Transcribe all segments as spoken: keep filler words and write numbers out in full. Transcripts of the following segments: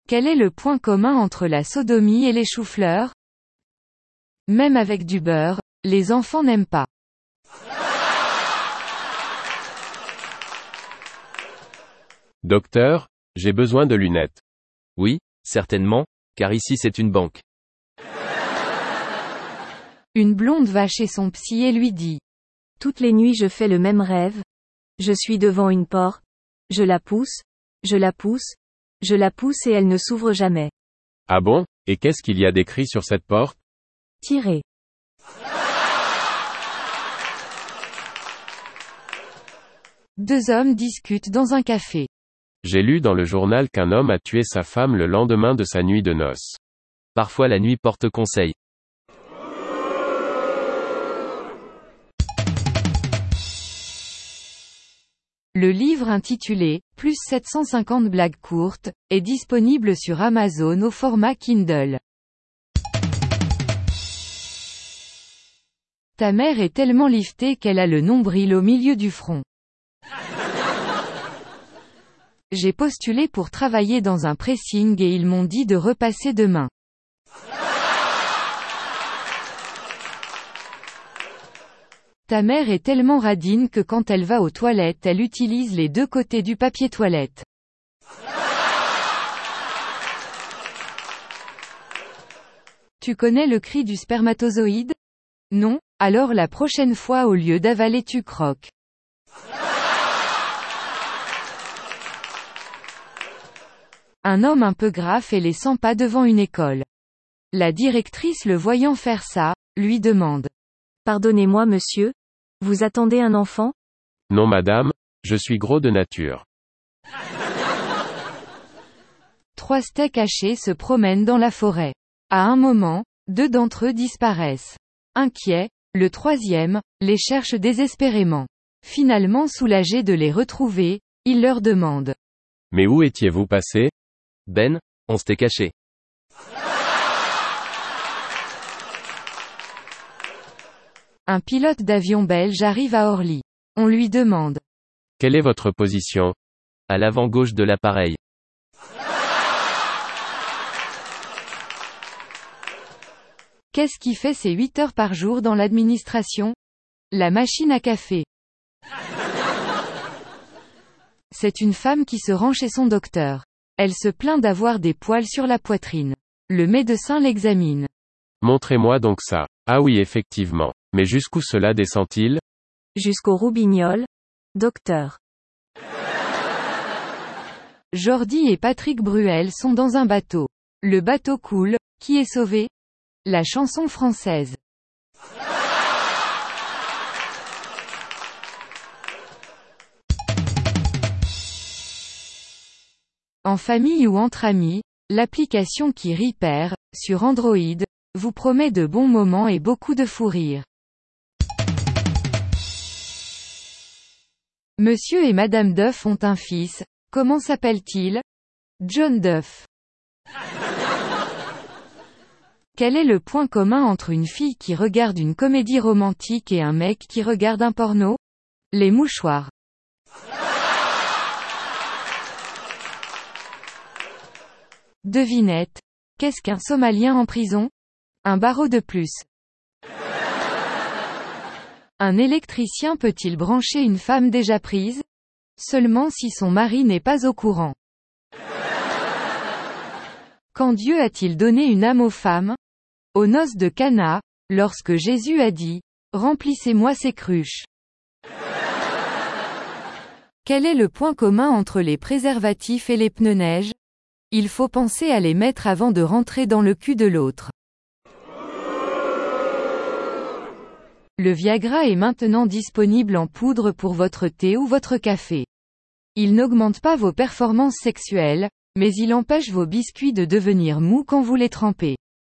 Quel est le point commun entre la sodomie et les choux-fleurs? Même avec du beurre, les enfants n'aiment pas. Docteur, j'ai besoin de lunettes. Oui, certainement, car ici c'est une banque. Une blonde va chez son psy et lui dit. Toutes les nuits je fais le même rêve. Je suis devant une porte. Je la pousse. Je la pousse. Je la pousse et elle ne s'ouvre jamais. Ah bon, et qu'est-ce qu'il y a d'écrit sur cette porte? Tirez. Deux hommes discutent dans un café. J'ai lu dans le journal qu'un homme a tué sa femme le lendemain de sa nuit de noces. Parfois la nuit porte conseil. Le livre intitulé « Plus sept cent cinquante blagues courtes » est disponible sur Amazon au format Kindle. Ta mère est tellement liftée qu'elle a le nombril au milieu du front. J'ai postulé pour travailler dans un pressing et ils m'ont dit de repasser demain. Ta mère est tellement radine que quand elle va aux toilettes elle utilise les deux côtés du papier toilette. Tu connais le cri du spermatozoïde? Non? Alors la prochaine fois au lieu d'avaler tu croques. Un homme un peu grave fait les cent pas devant une école. La directrice le voyant faire ça, lui demande. Pardonnez-moi monsieur? Vous attendez un enfant? Non madame, je suis gros de nature. Trois steaks hachés se promènent dans la forêt. À un moment, deux d'entre eux disparaissent. Inquiet, le troisième, les cherche désespérément. Finalement soulagé de les retrouver, il leur demande. Mais où étiez-vous passé? Ben, on s'était caché. Un pilote d'avion belge arrive à Orly. On lui demande. Quelle est votre position? À l'avant gauche de l'appareil. Qu'est-ce qui fait ses huit heures par jour dans l'administration? La machine à café. C'est une femme qui se rend chez son docteur. Elle se plaint d'avoir des poils sur la poitrine. Le médecin l'examine. Montrez-moi donc ça. Ah oui effectivement. Mais jusqu'où cela descend-il? Jusqu'au roubignoles. Docteur. Jordi et Patrick Bruel sont dans un bateau. Le bateau coule, qui est sauvé? La chanson française. En famille ou entre amis, l'application qui Repair, sur Android, vous promet de bons moments et beaucoup de fou rire. Monsieur et Madame Duff ont un fils, comment s'appelle-t-il? John Duff. Quel est le point commun entre une fille qui regarde une comédie romantique et un mec qui regarde un porno? Les mouchoirs. Devinette. Qu'est-ce qu'un Somalien en prison? Un barreau de plus. Un électricien peut-il brancher une femme déjà prise? Seulement si son mari n'est pas au courant. Quand Dieu a-t-il donné une âme aux femmes? Aux noces de Cana, lorsque Jésus a dit, « Remplissez-moi ces cruches ». Quel est le point commun entre les préservatifs et les pneus neige? Il faut penser à les mettre avant de rentrer dans le cul de l'autre. Le Viagra est maintenant disponible en poudre pour votre thé ou votre café. Il n'augmente pas vos performances sexuelles, mais il empêche vos biscuits de devenir mous quand vous les trempez.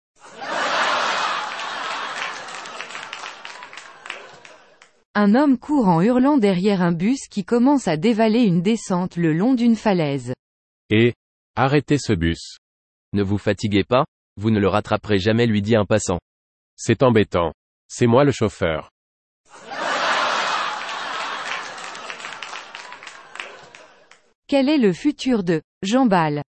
Un homme court en hurlant derrière un bus qui commence à dévaler une descente le long d'une falaise. Et, arrêtez ce bus. Ne vous fatiguez pas, vous ne le rattraperez jamais, lui dit un passant. C'est embêtant. C'est moi le chauffeur. Quel est le futur de Jean Bal?